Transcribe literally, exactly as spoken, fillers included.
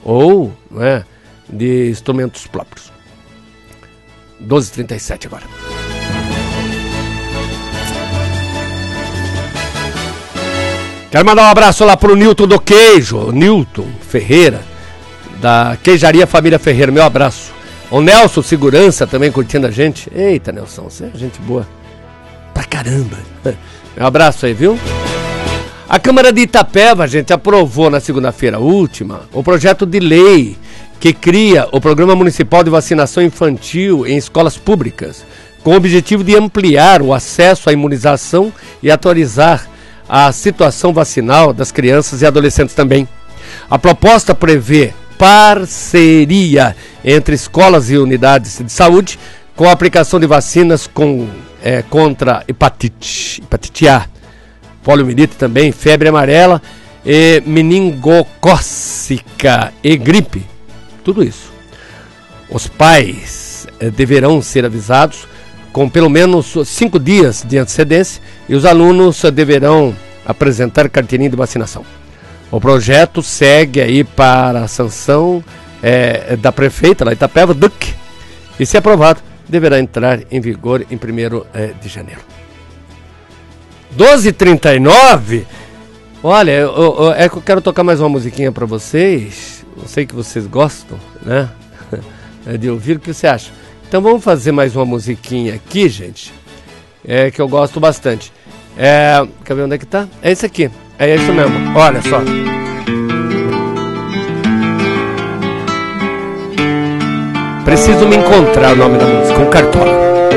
ou, não é, de instrumentos próprios. doze e trinta e sete agora. Quero mandar um abraço lá pro Nilton do Queijo, Nilton Ferreira, da Queijaria Família Ferreira, meu abraço. O Nelson Segurança também curtindo a gente. Eita, Nelson, você é gente boa pra caramba. Meu abraço aí, viu? A Câmara de Itapeva, gente, aprovou na segunda-feira última o projeto de lei que cria o Programa Municipal de Vacinação Infantil em escolas públicas, com o objetivo de ampliar o acesso à imunização e atualizar a situação vacinal das crianças e adolescentes também. A proposta prevê parceria entre escolas e unidades de saúde com a aplicação de vacinas com, é, contra hepatite, hepatite A, poliomielite também, febre amarela, e meningocócica e gripe. Tudo isso. Os pais é, deverão ser avisados com pelo menos cinco dias de antecedência e os alunos deverão apresentar carteirinha de vacinação. O projeto segue aí para a sanção é, da prefeita lá em Itapeva, Duque, e se aprovado, deverá entrar em vigor em primeiro é, de janeiro. doze e trinta e nove, olha, eu, eu, é que eu quero tocar mais uma musiquinha para vocês, eu sei que vocês gostam, né, de ouvir, o que você acha? Então vamos fazer mais uma musiquinha aqui, gente, é, que eu gosto bastante. É, quer ver onde é que tá? É isso aqui, é isso mesmo, olha só. Preciso me encontrar, o nome da música, um Cartola.